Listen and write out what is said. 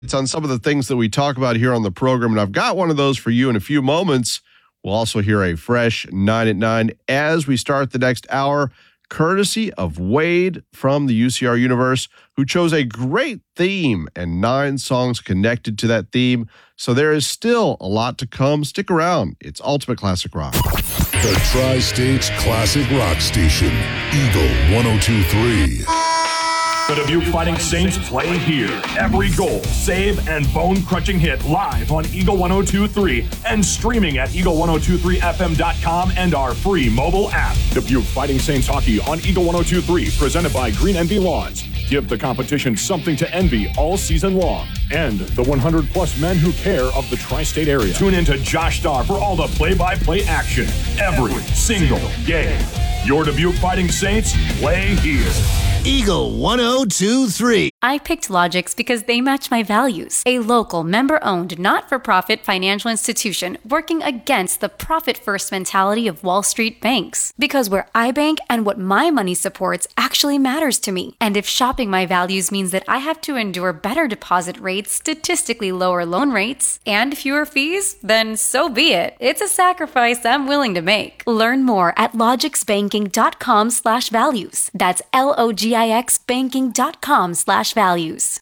It's on some of the things that we talk about here on the program, and I've got one of those for you in a few moments. We'll also hear a fresh 9 at 9 as we start the next hour, courtesy of Wade from the UCR universe, who chose a great theme and 9 songs connected to that theme. So there is still a lot to come. Stick around. It's Ultimate Classic Rock. The Tri-States Classic Rock Station, Eagle 102.3. The Dubuque Fighting Saints play here. Every goal, save, and bone-crushing hit live on Eagle 102.3 and streaming at eagle1023fm.com and our free mobile app. Dubuque Fighting Saints hockey on Eagle 102.3, presented by Green Envy Lawns. Give the competition something to envy all season long. And the 100-plus men who care of the tri-state area. Tune in to Josh Starr for all the play-by-play action every single game. Your Dubuque Fighting Saints play here. Eagle 102.3. I picked Logix because they match my values. A local, member-owned, not-for-profit financial institution working against the profit-first mentality of Wall Street banks. Because where I bank and what my money supports actually matters to me. And if shopping my values means that I have to endure better deposit rates, statistically lower loan rates, and fewer fees, then so be it. It's a sacrifice I'm willing to make. Learn more at logixbanking.com/values. That's LOGIXbanking.com/values.